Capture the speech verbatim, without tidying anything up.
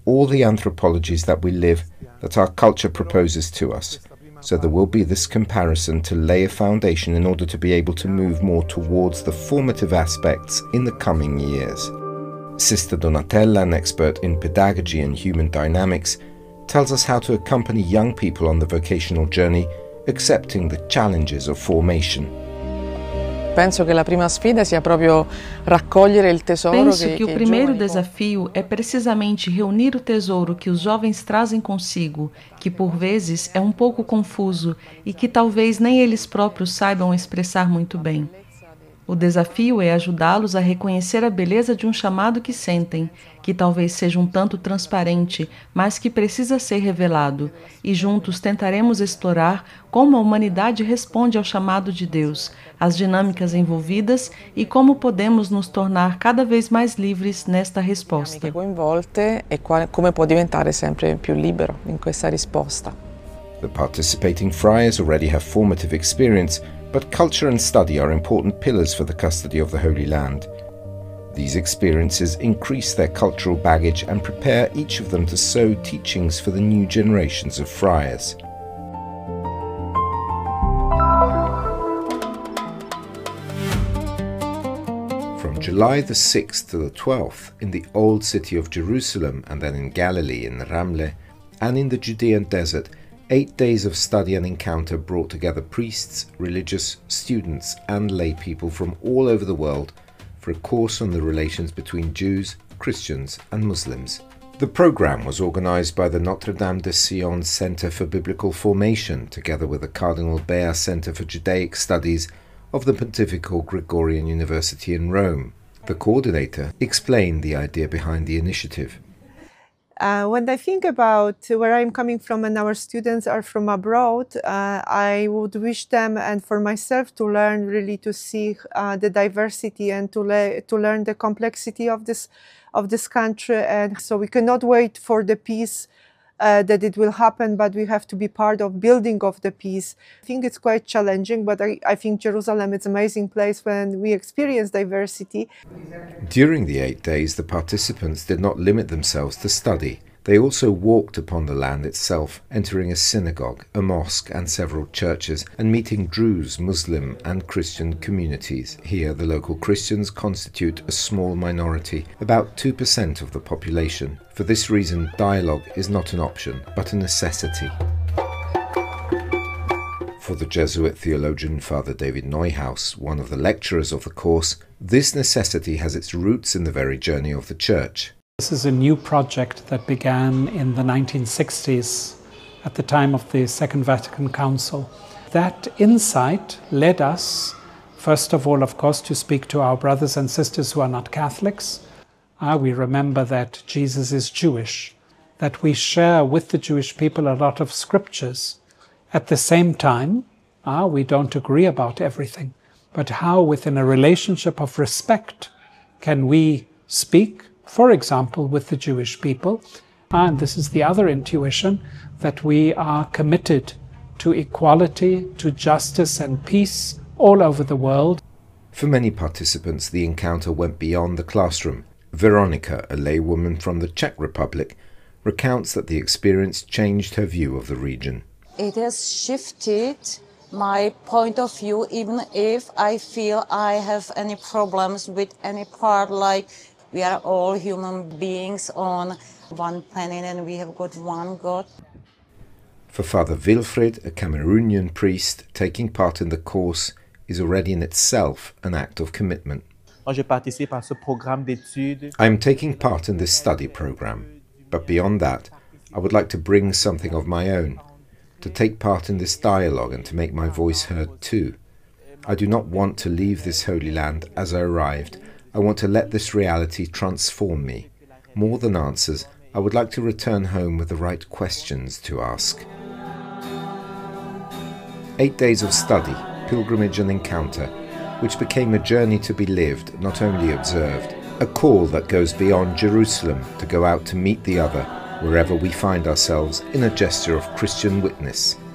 all the anthropologies that we live, that our culture proposes to us. So there will be this comparison to lay a foundation in order to be able to move more towards the formative aspects in the coming years. Sister Donatella, an expert in pedagogy and human dynamics, tells us how to accompany young people on the vocational journey, accepting the challenges of formation. Penso che la prima sfida sia proprio raccogliere il tesoro Penso che, que o che primeiro giovani desafio é precisamente reunir o tesouro que os jovens trazem consigo, que por vezes é um pouco confuso e que talvez nem eles próprios saibam expressar muito bem. O desafio é ajudá-los a reconhecer a beleza de um chamado que sentem, que talvez seja um tanto transparente, mas que precisa ser revelado, e juntos tentaremos explorar como a humanidade responde ao chamado de Deus, as dinâmicas envolvidas e como podemos nos tornar cada vez mais livres nesta resposta. coinvolte e qual, come può diventare sempre più libero in questa risposta. The participating friars already have formative experience, but culture and study are important pillars for the custody of the Holy Land. These experiences increase their cultural baggage and prepare each of them to sow teachings for the new generations of friars. From July the sixth to the twelfth, in the old city of Jerusalem and then in Galilee in Ramleh, and in the Judean desert, eight days of study and encounter brought together priests, religious, students and lay people from all over the world for a course on the relations between Jews, Christians and Muslims. The program was organized by the Notre Dame de Sion Center for Biblical Formation, together with the Cardinal Bea Center for Judaic Studies of the Pontifical Gregorian University in Rome. The coordinator explained the idea behind the initiative. Uh, when I think about where I'm coming from and our students are from abroad, uh, I would wish them and for myself to learn really to see uh, the diversity and to, le to learn the complexity of this, of this country. And so we cannot wait for the peace uh, that it will happen, but we have to be part of building of the peace. I think it's quite challenging, but I, I think Jerusalem is an amazing place when we experience diversity. During the eight days, the participants did not limit themselves to study. They also walked upon the land itself, entering a synagogue, a mosque and several churches, and meeting Druze, Muslim and Christian communities. Here the local Christians constitute a small minority, about two percent of the population. For this reason, dialogue is not an option, but a necessity. For the Jesuit theologian Father David Neuhaus, one of the lecturers of the course, this necessity has its roots in the very journey of the Church. This is a new project that began in the nineteen sixties at the time of the Second Vatican Council. That insight led us, first of all, of course, to speak to our brothers and sisters who are not Catholics. Uh, we remember that Jesus is Jewish, that we share with the Jewish people a lot of scriptures. At the same time, uh, we don't agree about everything, but how within a relationship of respect can we speak, for example, with the Jewish people. And this is the other intuition, that we are committed to equality, to justice and peace all over the world. For many participants, the encounter went beyond the classroom. Veronica, a laywoman from the Czech Republic, recounts that the experience changed her view of the region. It has shifted my point of view, even if I feel I have any problems with any part, like we are all human beings on one planet and we have got one God. For Father Wilfried, a Cameroonian priest, taking part in the course is already in itself an act of commitment. I am taking part in this study program, but beyond that, I would like to bring something of my own, to take part in this dialogue and to make my voice heard too. I do not want to leave this Holy Land as I arrived. I want to let this reality transform me. More than answers, I would like to return home with the right questions to ask. Eight days of study, pilgrimage and encounter, which became a journey to be lived, not only observed. A call that goes beyond Jerusalem to go out to meet the other, wherever we find ourselves, in a gesture of Christian witness.